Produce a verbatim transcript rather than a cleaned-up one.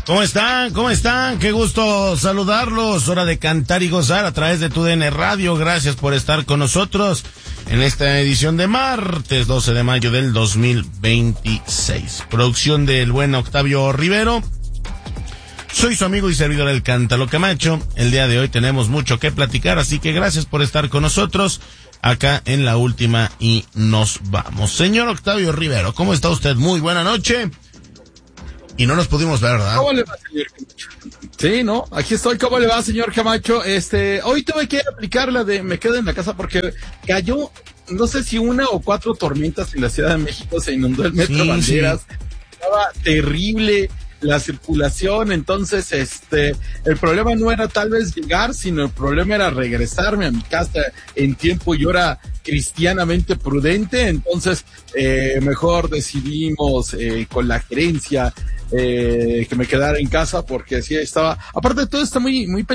¿Cómo están? ¿Cómo están? Qué gusto saludarlos. Hora de cantar y gozar a través de tu D N Radio. Gracias por estar con nosotros en esta edición de martes doce de mayo del dos mil veintiséis. Producción del buen Octavio Rivero. Soy su amigo y servidor el Cántalo Camacho. El día de hoy tenemos mucho que platicar, así que gracias por estar con nosotros acá en La Última y nos vamos. Señor Octavio Rivero, ¿cómo está usted? Muy buena noche. Y no nos pudimos ver, ¿verdad? ¿Cómo le va, señor Camacho? Sí, ¿no? Aquí estoy. ¿Cómo le va, señor Camacho? Este, hoy tuve que aplicar la de me quedo en la casa porque cayó, no sé si una o cuatro tormentas en la Ciudad de México, se inundó el Metro Sí, Banderas, sí. estaba terrible la circulación, entonces, este, el problema no era tal vez llegar, sino el problema era regresarme a mi casa en tiempo y hora cristianamente prudente, entonces, eh, mejor decidimos, eh, con la gerencia, eh, que me quedara en casa porque sí estaba, aparte de todo está muy, muy peligroso.